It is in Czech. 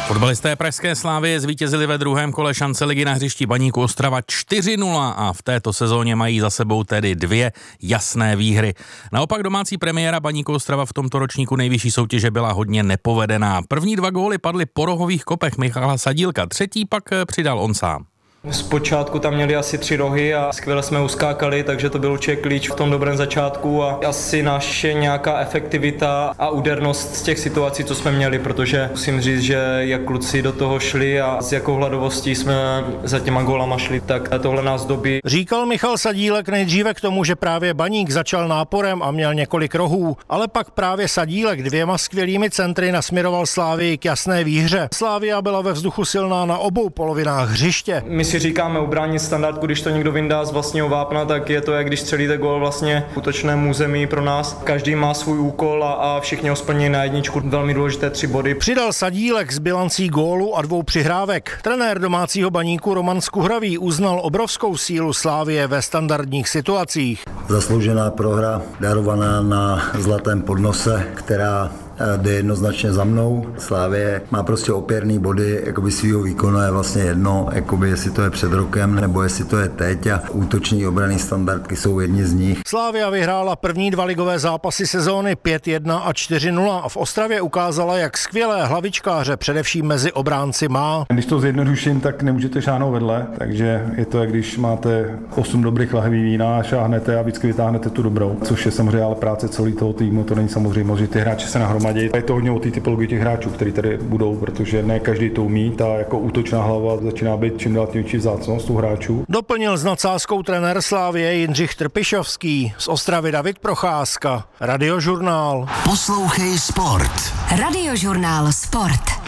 Fotbalisté pražské Slavie zvítězili ve druhém kole šance ligy na hřišti Baníku Ostrava 4-0 a v této sezóně mají za sebou tedy 2 jasné výhry. Naopak domácí premiéra Baníku Ostrava v tomto ročníku nejvyšší soutěže byla hodně nepovedená. První 2 góly padly po rohových kopech Michala Sadílka, třetí pak přidal on sám. Zpočátku tam měli asi 3 rohy a skvěle jsme uskákali, takže to byl určitě klíč v tom dobrém začátku a asi naše nějaká efektivita a údernost z těch situací, co jsme měli, protože musím říct, že jak kluci do toho šli a s jakou hladovostí jsme za těma gólama šli, tak tohle nás dobí. Říkal Michal Sadílek nejdříve k tomu, že právě Baník začal náporem a měl několik rohů, ale pak právě Sadílek 2 skvělými centry nasměroval Slavii k jasné výhře. Slavia byla ve vzduchu silná na obou polovinách hřiště. My si říkáme ubránit standardku, když to někdo vyndá z vlastního vápna, tak je to, jak když střelíte gól vlastně v útočném území pro nás. Každý má svůj úkol a všichni ho splní na jedničku. Velmi důležité 3 body. Přidal Sadílek s bilancí gólu a 2 přihrávek. Trenér domácího Baníku Roman Skuhravý uznal obrovskou sílu Slavie ve standardních situacích. Zasloužená prohra, darovaná na zlatém podnose, která jde jednoznačně za mnou. Slavie má prostě opěrný body, jakoby svýho výkonu je vlastně jedno, jakoby jestli to je před rokem, nebo jestli to je teď a útoční obranný standardky jsou jedni z nich. Slavia vyhrála první 2 ligové zápasy sezóny 5-1 a 4-0 a v Ostravě ukázala, jak skvělé hlavičkáře především mezi obránci má. Když to zjednoduším, tak nemůžete šáhnout vedle, takže je to, jak když máte 8 dobrých lahví vína, šáhnete a vždycky vytáhnete tu dobrou, což je samozřejmě ale práce celý toho týmu, to není samozřejmě, že ty hráči se nahromadí. Je to hodně o té typologii těch hráčů, kteří tady budou, protože ne každý to umí. Ta jako útočná hlava začíná být čím dál tím větší vzácnost u hráčů. Doplnil s nadsázkou trenér Slavie Jindřich Trpišovský, z Ostravy David Procházka, Radiožurnál. Poslouchej Sport. Radiožurnál Sport.